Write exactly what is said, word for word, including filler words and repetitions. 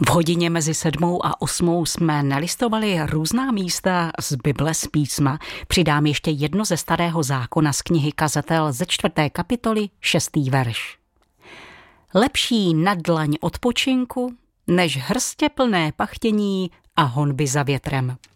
V hodině mezi sedmou a osmou jsme nalistovali různá místa z Bible z písma. Přidám ještě jedno ze Starého zákona z knihy Kazatel ze čtvrté kapitoly, šestý verš. Lepší na dlaň odpočinku, než hrstě plné pachtění a honby za větrem.